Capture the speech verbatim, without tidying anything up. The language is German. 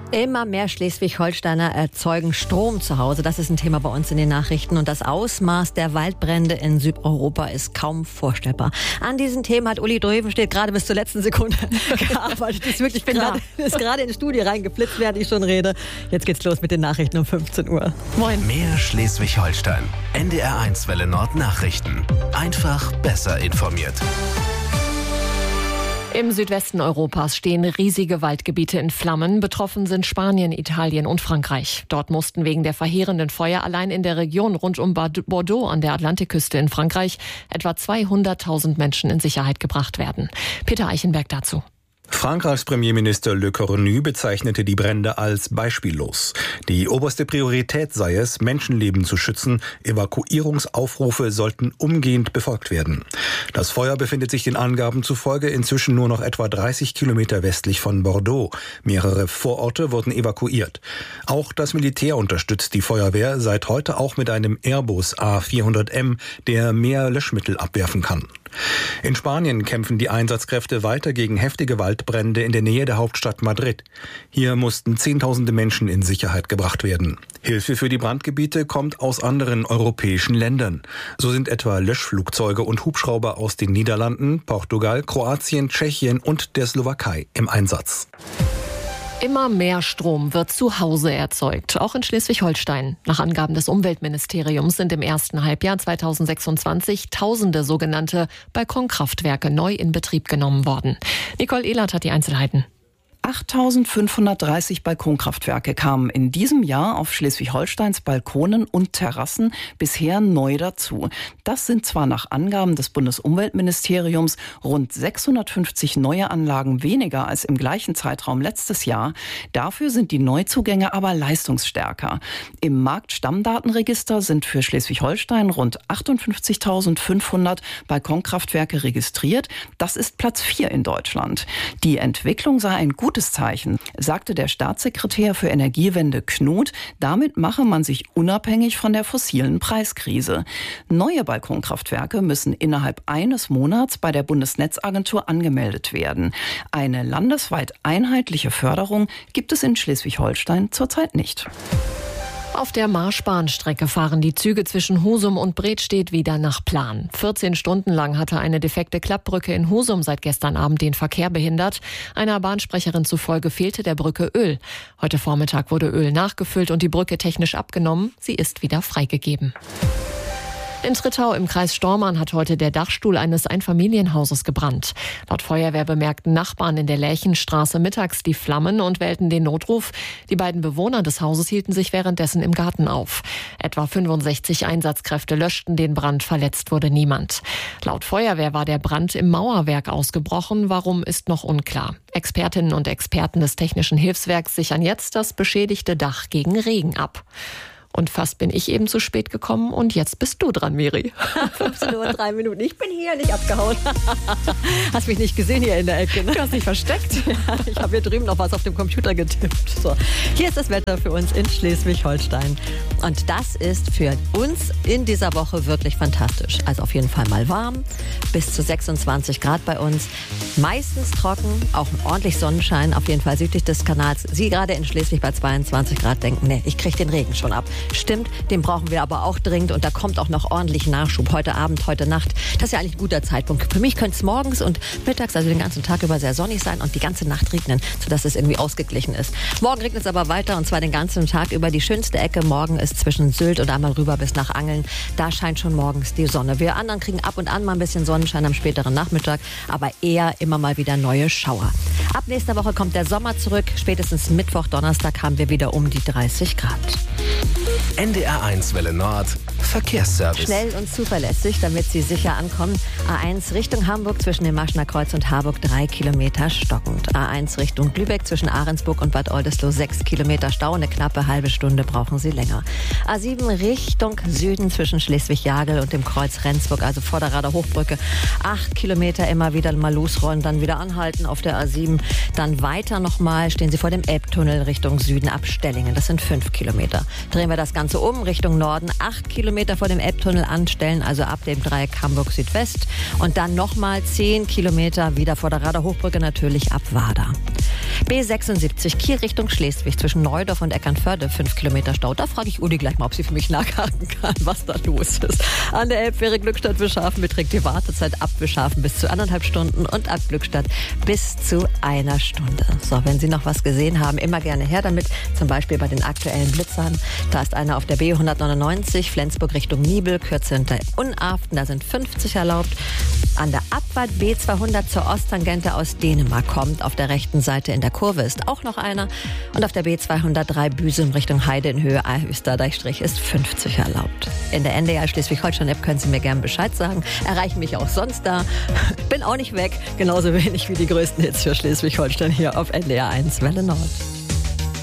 Immer mehr Schleswig-Holsteiner erzeugen Strom zu Hause. Das ist ein Thema bei uns in den Nachrichten. Und das Ausmaß der Waldbrände in Südeuropa ist kaum vorstellbar. An diesen Themen hat Uli Drövenstedt gerade bis zur letzten Sekunde gearbeitet. Ist wirklich klar. Ist gerade in die Studie reingeflitzt, während ich schon rede. Jetzt geht's los mit den Nachrichten um fünfzehn Uhr. Moin. Mehr Schleswig-Holstein. N D R eins Welle Nord Nachrichten. Einfach besser informiert. Im Südwesten Europas stehen riesige Waldgebiete in Flammen. Betroffen sind Spanien, Italien und Frankreich. Dort mussten wegen der verheerenden Feuer allein in der Region rund um Bordeaux an der Atlantikküste in Frankreich etwa zweihunderttausend Menschen in Sicherheit gebracht werden. Peter Eichenberg dazu. Frankreichs Premierminister Le Cornu bezeichnete die Brände als beispiellos. Die oberste Priorität sei es, Menschenleben zu schützen. Evakuierungsaufrufe sollten umgehend befolgt werden. Das Feuer befindet sich den Angaben zufolge inzwischen nur noch etwa dreißig Kilometer westlich von Bordeaux. Mehrere Vororte wurden evakuiert. Auch das Militär unterstützt die Feuerwehr seit heute auch mit einem Airbus A vierhundert M, der mehr Löschmittel abwerfen kann. In Spanien kämpfen die Einsatzkräfte weiter gegen heftige Waldbrände in der Nähe der Hauptstadt Madrid. Hier mussten Zehntausende Menschen in Sicherheit gebracht werden. Hilfe für die Brandgebiete kommt aus anderen europäischen Ländern. So sind etwa Löschflugzeuge und Hubschrauber aus den Niederlanden, Portugal, Kroatien, Tschechien und der Slowakei im Einsatz. Immer mehr Strom wird zu Hause erzeugt, auch in Schleswig-Holstein. Nach Angaben des Umweltministeriums sind im ersten Halbjahr zweitausendsechsundzwanzig tausende sogenannte Balkonkraftwerke neu in Betrieb genommen worden. Nicole Ehlert hat die Einzelheiten. achttausendfünfhundertdreißig Balkonkraftwerke kamen in diesem Jahr auf Schleswig-Holsteins Balkonen und Terrassen bisher neu dazu. Das sind zwar nach Angaben des Bundesumweltministeriums rund sechshundertfünfzig neue Anlagen weniger als im gleichen Zeitraum letztes Jahr. Dafür sind die Neuzugänge aber leistungsstärker. Im Marktstammdatenregister sind für Schleswig-Holstein rund achtundfünfzigtausendfünfhundert Balkonkraftwerke registriert. Das ist Platz vier in Deutschland. Die Entwicklung sei ein gutes Zeichen, sagte der Staatssekretär für Energiewende Knut. Damit mache man sich unabhängig von der fossilen Preiskrise. Neue Balkonkraftwerke müssen innerhalb eines Monats bei der Bundesnetzagentur angemeldet werden. Eine landesweit einheitliche Förderung gibt es in Schleswig-Holstein zurzeit nicht. Auf der Marschbahnstrecke fahren die Züge zwischen Husum und Bredstedt wieder nach Plan. vierzehn Stunden lang hatte eine defekte Klappbrücke in Husum seit gestern Abend den Verkehr behindert. Einer Bahnsprecherin zufolge fehlte der Brücke Öl. Heute Vormittag wurde Öl nachgefüllt und die Brücke technisch abgenommen. Sie ist wieder freigegeben. In Trittau im Kreis Stormarn hat heute der Dachstuhl eines Einfamilienhauses gebrannt. Laut Feuerwehr bemerkten Nachbarn in der Lärchenstraße mittags die Flammen und wählten den Notruf. Die beiden Bewohner des Hauses hielten sich währenddessen im Garten auf. Etwa fünfundsechzig Einsatzkräfte löschten den Brand, verletzt wurde niemand. Laut Feuerwehr war der Brand im Mauerwerk ausgebrochen. Warum, ist noch unklar. Expertinnen und Experten des Technischen Hilfswerks sichern jetzt das beschädigte Dach gegen Regen ab. Und fast bin ich eben zu spät gekommen und jetzt bist du dran, Miri. fünfzehn Uhr, drei Minuten. Ich bin hier, nicht abgehauen. Hast mich nicht gesehen hier in der Ecke, ne? Du hast dich versteckt. Ja, ich habe hier drüben noch was auf dem Computer getippt. So, hier ist das Wetter für uns in Schleswig-Holstein. Und das ist für uns in dieser Woche wirklich fantastisch. Also auf jeden Fall mal warm, bis zu sechsundzwanzig Grad bei uns. Meistens trocken, auch ordentlich Sonnenschein, auf jeden Fall südlich des Kanals. Sie gerade in Schleswig bei zweiundzwanzig Grad denken, nee, ich kriege den Regen schon ab. Stimmt, den brauchen wir aber auch dringend und da kommt auch noch ordentlich Nachschub heute Abend, heute Nacht. Das ist ja eigentlich ein guter Zeitpunkt. Für mich könnte es morgens und mittags, also den ganzen Tag über sehr sonnig sein und die ganze Nacht regnen, sodass es irgendwie ausgeglichen ist. Morgen regnet es aber weiter und zwar den ganzen Tag über. Die schönste Ecke morgen ist zwischen Sylt und einmal rüber bis nach Angeln. Da scheint schon morgens die Sonne. Wir anderen kriegen ab und an mal ein bisschen Sonnenschein am späteren Nachmittag, aber eher immer mal wieder neue Schauer. Ab nächster Woche kommt der Sommer zurück. Spätestens Mittwoch, Donnerstag haben wir wieder um die dreißig Grad. N D R eins Welle Nord Verkehrsservice. Schnell und zuverlässig, damit Sie sicher ankommen. A eins Richtung Hamburg zwischen dem Maschner Kreuz und Harburg drei Kilometer stockend. A eins Richtung Lübeck zwischen Ahrensburg und Bad Oldesloe sechs Kilometer Stau. Eine knappe halbe Stunde brauchen Sie länger. A sieben Richtung Süden zwischen Schleswig-Jagel und dem Kreuz Rendsburg, also Vorderrader Hochbrücke. acht Kilometer immer wieder mal losrollen, dann wieder anhalten auf der A sieben. Dann weiter nochmal stehen Sie vor dem Elbtunnel Richtung Süden ab Stellingen. Das sind fünf Kilometer. Drehen wir das Ganze um Richtung Norden. acht Kilometer Kilometer vor dem Elbtunnel anstellen, also ab dem Dreieck Hamburg Südwest. Und dann nochmal zehn Kilometer wieder vor der Rader Hochbrücke, natürlich ab Wada. B sechsundsiebzig Kiel Richtung Schleswig zwischen Neudorf und Eckernförde, fünf Kilometer Stau. Da frage ich Udi gleich mal, ob sie für mich nachhaken kann, was da los ist. An der Elbfähre Glückstadt-Bischhafen beträgt die Wartezeit ab Bischhafen bis zu anderthalb Stunden und ab Glückstadt bis zu einer Stunde. So, wenn Sie noch was gesehen haben, immer gerne her damit, zum Beispiel bei den aktuellen Blitzern. Da ist einer auf der B hundertneunundneunzig, Flensburg Richtung Nibel, Kürze hinter Unaften, da sind fünfzig erlaubt. An der Abfahrt B zweihundert zur Osttangente aus Dänemark kommt, auf der rechten Seite in der Kurve ist auch noch einer. Und auf der B zweihundertdrei Büsum Richtung Heide in Höhe Ahrhüster-Deichstrich ist fünfzig erlaubt. In der N D R Schleswig-Holstein-App können Sie mir gerne Bescheid sagen. Erreichen mich auch sonst da. Bin auch nicht weg, genauso wenig wie die größten Hits für Schleswig-Holstein hier auf N D R eins Welle Nord.